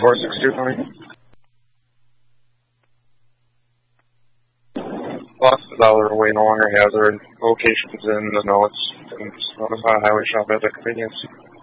462 for me. Lost the dollar away, no longer hazard. Locations in the notes. And highway shop at the convenience.